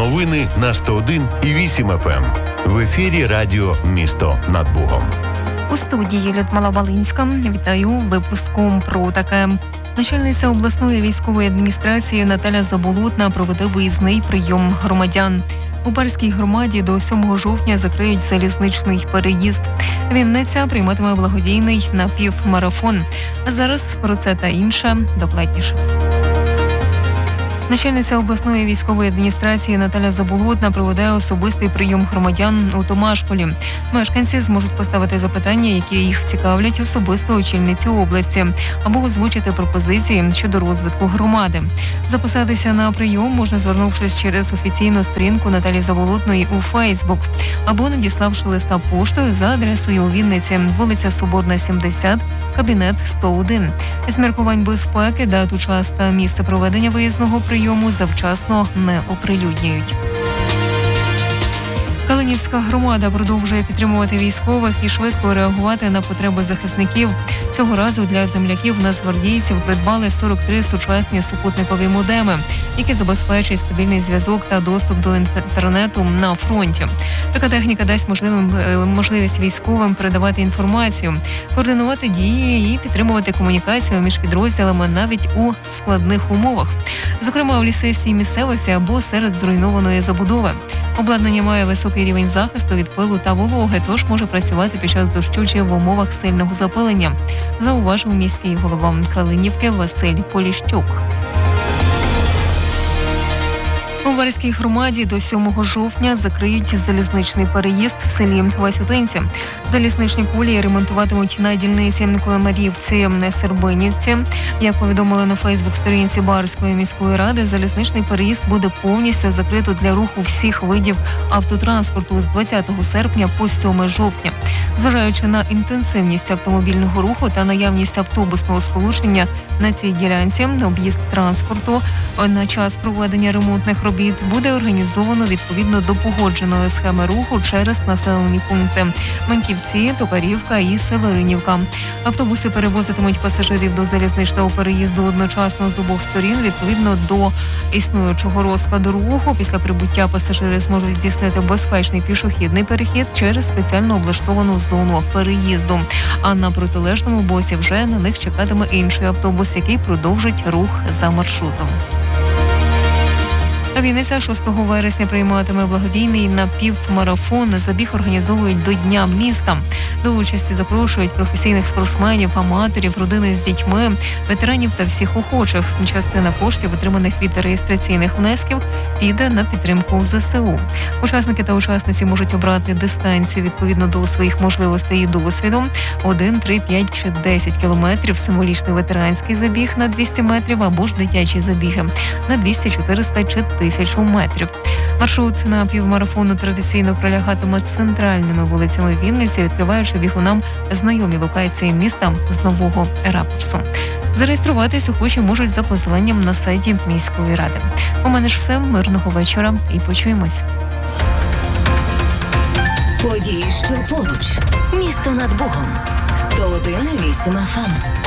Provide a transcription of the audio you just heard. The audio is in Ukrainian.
Новини на 101,8 FM. В ефірі радіо «Місто над Богом». У студії Людмила Балинська. Вітаю у випуску про таке. Начальниця обласної військової адміністрації Наталя Заболотна проведе виїзний прийом громадян. У Барській громаді до 7 жовтня закриють залізничний переїзд. Вінниця прийматиме благодійний напівмарафон. А зараз про це та інше докладніше. Начальниця обласної військової адміністрації Наталя Заболотна проведе особистий прийом громадян у Томашполі. Мешканці зможуть поставити запитання, які їх цікавлять особисто очільниці області, або озвучити пропозиції щодо розвитку громади. Записатися на прийом можна, звернувшись через офіційну сторінку Наталі Заболотної у Фейсбук, або надіславши листа поштою за адресою у Вінниці, вулиця Соборна, 70, кабінет 101. З міркувань безпеки дату, час та місце проведення виїзного прийому завчасно не оприлюднюють. Калинівська громада продовжує підтримувати військових і швидко реагувати на потреби захисників. Цього разу для земляків нацгвардійців придбали 43 сучасні супутникові модеми, які забезпечать стабільний зв'язок та доступ до інтернету на фронті. Така техніка дасть можливість військовим передавати інформацію, координувати дії і підтримувати комунікацію між підрозділами навіть у складних умовах, зокрема у лісистій місцевості або серед зруйнованої забудови. Обладнання має високий рівень захисту від пилу та вологи, тож може працювати під час дощу чи в умовах сильного запилення, зауважив міський голова Калинівки Василь Поліщук. У Варській громаді до 7 жовтня закриють залізничний переїзд в селі Васютинці. Залізничні колії ремонтуватимуть на дільниці Комарівці-Сербинівці. Як повідомили на Фейсбук-сторінці Барської міської ради, залізничний переїзд буде повністю закрито для руху всіх видів автотранспорту з 20 серпня по 7 жовтня. Зважаючи на інтенсивність автомобільного руху та наявність автобусного сполучення на цій ділянці, об'їзд транспорту на час проведення ремонтних робіт буде організовано відповідно до погодженої схеми руху через населені пункти Маньківці, Токарівка і Северинівка. Автобуси перевозитимуть пасажирів до залізничного переїзду одночасно з обох сторін відповідно до існуючого розкладу руху. Після прибуття пасажири зможуть здійснити безпечний пішохідний перехід через спеціально облаштовану зону переїзду. А на протилежному боці вже на них чекатиме інший автобус, який продовжить рух за маршрутом. Вінниця 6 вересня прийматиме благодійний напівмарафон. Забіг організовують до Дня міста. До участі запрошують професійних спортсменів, аматорів, родини з дітьми, ветеранів та всіх охочих. Частина коштів, отриманих від реєстраційних внесків, піде на підтримку ЗСУ. Учасники та учасниці можуть обрати дистанцію відповідно до своїх можливостей і досвіду. 1, 3, 5 чи 10 кілометрів, символічний ветеранський забіг на 200 метрів або ж дитячі забіги на 200, 400 чи 1000 метрів. Маршрут на півмарафону традиційно пролягатиме центральними вулицями Вінниці, відкриваючи бігунам знайомі локації міста з нового ракурсу. Зареєструватись охочі можуть за посиланням на сайті міської ради. У мене ж все. Мирного вечора і почуємось. Події, що поруч. Місто над Богом. 101,8 FM.